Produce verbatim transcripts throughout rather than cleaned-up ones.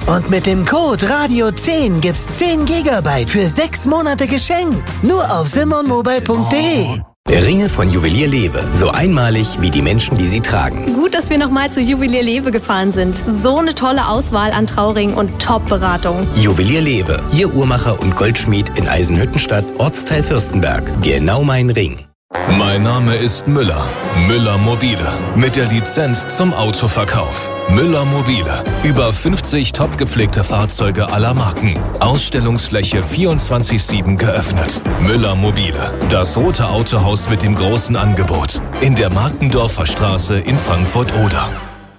Und mit dem Code Radio zehn gibt's zehn Gigabyte für sechs Monate geschenkt. Nur auf simonmobile punkt de. Ringe von Juwelier Lewe. So einmalig wie die Menschen, die sie tragen. Gut, dass wir nochmal zu Juwelier Lewe gefahren sind. So eine tolle Auswahl an Trauringen und Top-Beratung. Juwelier Lewe. Ihr Uhrmacher und Goldschmied in Eisenhüttenstadt, Ortsteil Fürstenberg. Genau mein Ring. Mein Name ist Müller. Müller Mobile. Mit der Lizenz zum Autoverkauf. Müller Mobile. Über fünfzig top gepflegte Fahrzeuge aller Marken. Ausstellungsfläche vierundzwanzig sieben geöffnet. Müller Mobile. Das rote Autohaus mit dem großen Angebot. In der Markendorfer Straße in Frankfurt-Oder.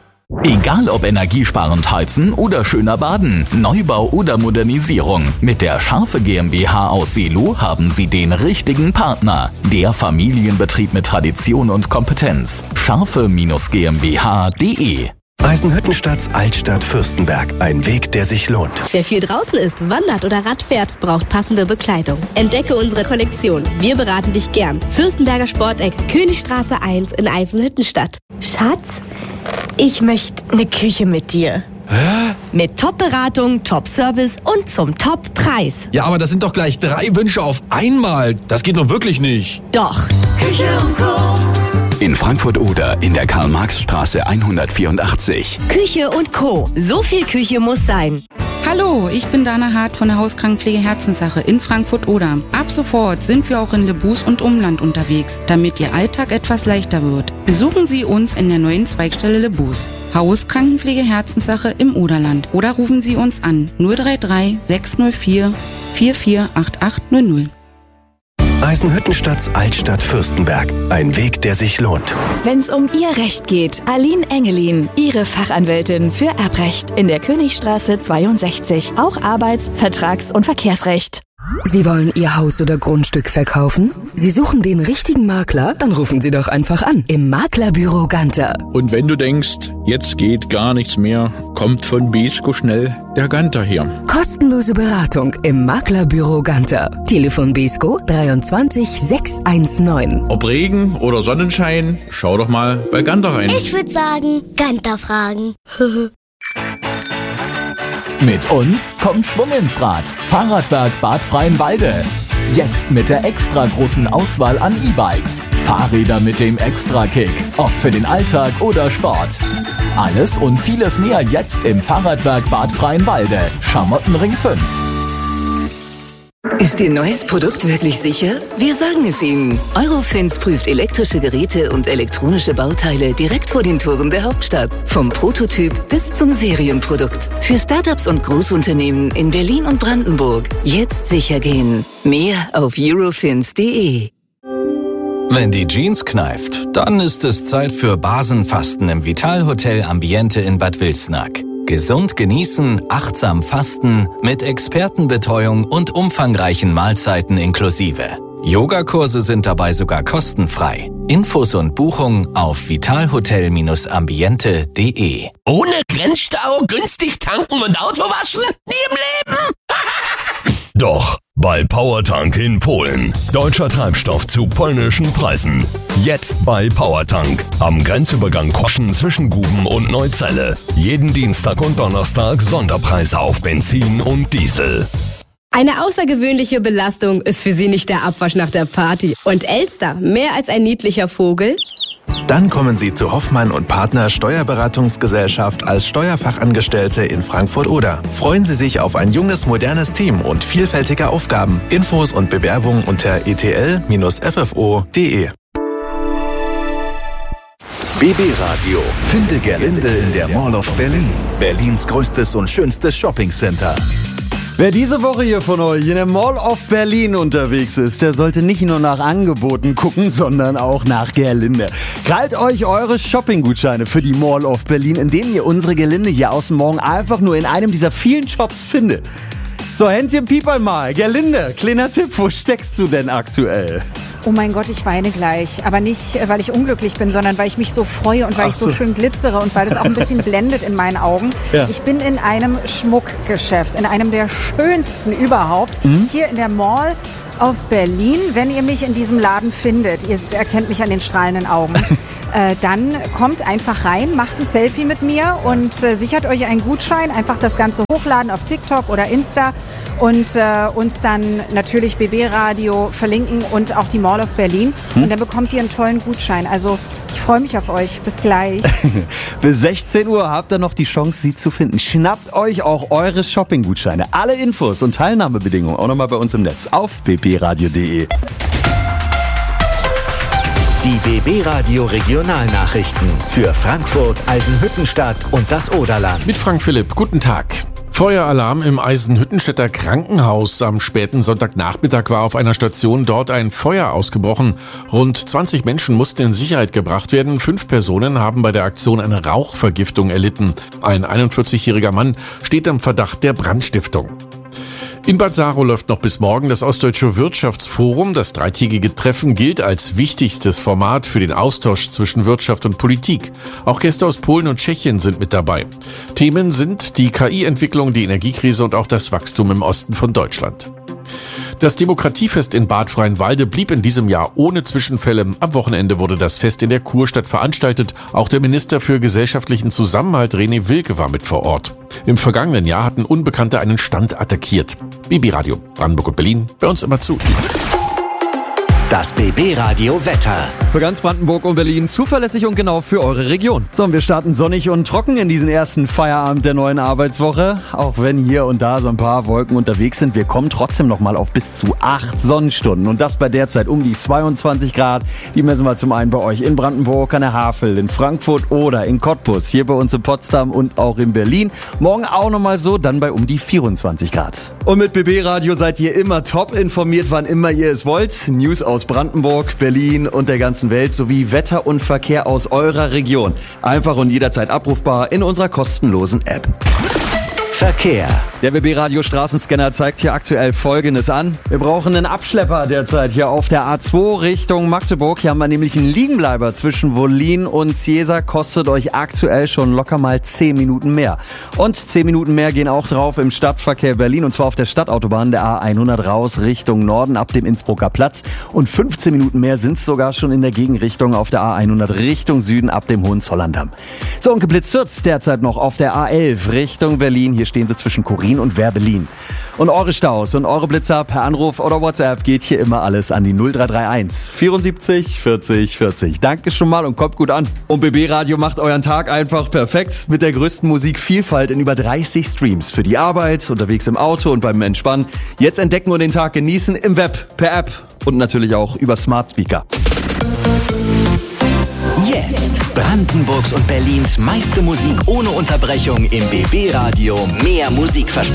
Egal ob energiesparend heizen oder schöner baden, Neubau oder Modernisierung. Mit der Scharfe GmbH aus Seelow haben Sie den richtigen Partner. Der Familienbetrieb mit Tradition und Kompetenz. scharfe G m b H punkt de. Eisenhüttenstadts Altstadt Fürstenberg. Ein Weg, der sich lohnt. Wer viel draußen ist, wandert oder Rad fährt, braucht passende Bekleidung. Entdecke unsere Kollektion. Wir beraten dich gern. Fürstenberger Sporteck, Königstraße eins in Eisenhüttenstadt. Schatz, ich möchte eine Küche mit dir. Hä? Mit Top-Beratung, Top-Service und zum Top-Preis. Ja, aber das sind doch gleich drei Wünsche auf einmal. Das geht doch wirklich nicht. Doch. Küche und Co. In Frankfurt-Oder in der Karl-Marx-Straße hundertvierundachtzig. Küche und Co. So viel Küche muss sein. Hallo, ich bin Dana Hart von der Hauskrankenpflege Herzenssache in Frankfurt-Oder. Ab sofort sind wir auch in Lebus und Umland unterwegs, damit Ihr Alltag etwas leichter wird. Besuchen Sie uns in der neuen Zweigstelle Lebus. Hauskrankenpflege Herzenssache im Oderland. Oder rufen Sie uns an null drei drei sechs null vier vier vier acht acht null null. Eisenhüttenstadts Altstadt Fürstenberg. Ein Weg, der sich lohnt. Wenn's um Ihr Recht geht, Aline Engelin, Ihre Fachanwältin für Erbrecht in der Königstraße zweiundsechzig. Auch Arbeits-, Vertrags- und Verkehrsrecht. Sie wollen Ihr Haus oder Grundstück verkaufen? Sie suchen den richtigen Makler? Dann rufen Sie doch einfach an im Maklerbüro Ganter. Und wenn du denkst, jetzt geht gar nichts mehr, kommt von Besko schnell der Ganter her. Kostenlose Beratung im Maklerbüro Ganter. Telefon Besko dreiundzwanzig sechshundertneunzehn. Ob Regen oder Sonnenschein, schau doch mal bei Ganter rein. Ich würde sagen, Ganter fragen. Mit uns kommt Schwung ins Rad. Fahrradwerk Bad Freienwalde. Jetzt mit der extra großen Auswahl an E-Bikes. Fahrräder mit dem Extra-Kick. Ob für den Alltag oder Sport. Alles und vieles mehr jetzt im Fahrradwerk Bad Freienwalde. Schamottenring fünf. Ist Ihr neues Produkt wirklich sicher? Wir sagen es Ihnen. Eurofins prüft elektrische Geräte und elektronische Bauteile direkt vor den Toren der Hauptstadt. Vom Prototyp bis zum Serienprodukt. Für Startups und Großunternehmen in Berlin und Brandenburg. Jetzt sicher gehen. Mehr auf eurofins punkt de. Wenn die Jeans kneift, dann ist es Zeit für Basenfasten im Vitalhotel Ambiente in Bad Wilsnack. Gesund genießen, achtsam fasten, mit Expertenbetreuung und umfangreichen Mahlzeiten inklusive. Yogakurse sind dabei sogar kostenfrei. Infos und Buchung auf vitalhotel ambiente punkt de. Ohne Grenzstau, günstig tanken und Auto waschen? Nie im Leben! Doch, bei Powertank in Polen. Deutscher Treibstoff zu polnischen Preisen. Jetzt bei Powertank. Am Grenzübergang Koschen zwischen Guben und Neuzelle. Jeden Dienstag und Donnerstag Sonderpreise auf Benzin und Diesel. Eine außergewöhnliche Belastung ist für Sie nicht der Abwasch nach der Party. Und Elster, mehr als ein niedlicher Vogel? Dann kommen Sie zu Hoffmann und Partner Steuerberatungsgesellschaft als Steuerfachangestellte in Frankfurt-Oder. Freuen Sie sich auf ein junges, modernes Team und vielfältige Aufgaben. Infos und Bewerbungen unter e t l f f o punkt de. B B Radio. Finde Gerlinde in der Mall of Berlin. Berlins größtes und schönstes Shoppingcenter. Wer diese Woche hier von euch in der Mall of Berlin unterwegs ist, der sollte nicht nur nach Angeboten gucken, sondern auch nach Gerlinde. Krallt euch eure Shoppinggutscheine für die Mall of Berlin, in denen ihr unsere Gerlinde hier außen morgen einfach nur in einem dieser vielen Shops findet. So, Hänschen, Pieper mal. Gerlinde, kleiner Tipp, wo steckst du denn aktuell? Oh mein Gott, ich weine gleich. Aber nicht, weil ich unglücklich bin, sondern weil ich mich so freue und weil Ach ich so. so schön glitzere und weil das auch ein bisschen blendet in meinen Augen. Ja. Ich bin in einem Schmuckgeschäft, in einem der schönsten überhaupt, mhm. hier in der Mall of Berlin. Wenn ihr mich in diesem Laden findet, ihr erkennt mich an den strahlenden Augen, äh, dann kommt einfach rein, macht ein Selfie mit mir und äh, sichert euch einen Gutschein. Einfach das Ganze hochladen auf TikTok oder Insta und äh, uns dann natürlich B B Radio verlinken und auch die Mall of Berlin. Hm? Und dann bekommt ihr einen tollen Gutschein. Also ich freue mich auf euch. Bis gleich. Bis sechzehn Uhr habt ihr noch die Chance, sie zu finden. Schnappt euch auch eure Shopping-Gutscheine. Alle Infos und Teilnahmebedingungen auch nochmal bei uns im Netz auf b b radio punkt d e. Die B B Radio Regionalnachrichten für Frankfurt, Eisenhüttenstadt und das Oderland. Mit Frank Philipp, guten Tag. Feueralarm im Eisenhüttenstädter Krankenhaus. Am späten Sonntagnachmittag war auf einer Station dort ein Feuer ausgebrochen. Rund zwanzig Menschen mussten in Sicherheit gebracht werden. Fünf Personen haben bei der Aktion eine Rauchvergiftung erlitten. Ein einundvierzigjähriger Mann steht im Verdacht der Brandstiftung. In Bad Saro läuft noch bis morgen das Ostdeutsche Wirtschaftsforum. Das dreitägige Treffen gilt als wichtigstes Format für den Austausch zwischen Wirtschaft und Politik. Auch Gäste aus Polen und Tschechien sind mit dabei. Themen sind die K I-Entwicklung, die Energiekrise und auch das Wachstum im Osten von Deutschland. Das Demokratiefest in Bad Freienwalde blieb in diesem Jahr ohne Zwischenfälle. Am Wochenende wurde das Fest in der Kurstadt veranstaltet. Auch der Minister für gesellschaftlichen Zusammenhalt René Wilke war mit vor Ort. Im vergangenen Jahr hatten Unbekannte einen Stand attackiert. B B Radio, Brandenburg und Berlin, bei uns immer zu. Das B B Radio Wetter. Für ganz Brandenburg und Berlin zuverlässig und genau für eure Region. So, und wir starten sonnig und trocken in diesen ersten Feierabend der neuen Arbeitswoche. Auch wenn hier und da so ein paar Wolken unterwegs sind, wir kommen trotzdem noch mal auf bis zu acht Sonnenstunden. Und das bei derzeit um die zweiundzwanzig Grad. Die messen wir zum einen bei euch in Brandenburg, an der Havel, in Frankfurt oder in Cottbus. Hier bei uns in Potsdam und auch in Berlin. Morgen auch noch mal so, dann bei um die vierundzwanzig Grad. Und mit B B Radio seid ihr immer top informiert, wann immer ihr es wollt. News aus Brandenburg, Berlin und der ganzen Welt sowie Wetter und Verkehr aus eurer Region. Einfach und jederzeit abrufbar in unserer kostenlosen App. Verkehr. Der B B Radio Straßenscanner zeigt hier aktuell Folgendes an. Wir brauchen einen Abschlepper derzeit hier auf der A zwei Richtung Magdeburg. Hier haben wir nämlich einen Liegenbleiber zwischen Wollin und Ciesa. Kostet euch aktuell schon locker mal zehn Minuten mehr. Und zehn Minuten mehr gehen auch drauf im Stadtverkehr Berlin. Und zwar auf der Stadtautobahn der A hundert raus Richtung Norden ab dem Innsbrucker Platz. Und fünfzehn Minuten mehr sind es sogar schon in der Gegenrichtung auf der A hundert Richtung Süden ab dem Hohenzollerndamm. So, und geblitzt wird's derzeit noch auf der A elf Richtung Berlin. Hier stehen sie zwischen Chorin und Werbelin. Und eure Staus und eure Blitzer per Anruf oder WhatsApp geht hier immer alles an die null drei drei eins vierundsiebzig vierzig vierzig. Danke schon mal und kommt gut an. Und B B Radio macht euren Tag einfach perfekt mit der größten Musikvielfalt in über dreißig Streams. Für die Arbeit, unterwegs im Auto und beim Entspannen. Jetzt entdecken und den Tag genießen im Web, per App und natürlich auch über Smart Speaker. Jetzt Brandenburgs und Berlins meiste Musik ohne Unterbrechung im B B Radio. Mehr Musikversprechen.